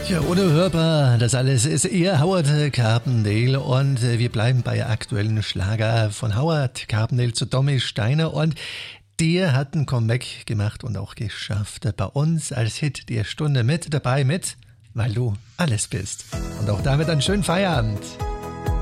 Ja, unhörbar, das alles ist Ihr Howard Carpendale und wir bleiben bei aktuellen Schlager von Howard Carpendale zu Tommy Steiner und der hat ein Comeback gemacht und auch geschafft. Bei uns als Hit der Stunde mit dabei mit Weil du alles bist. Und auch damit einen schönen Feierabend.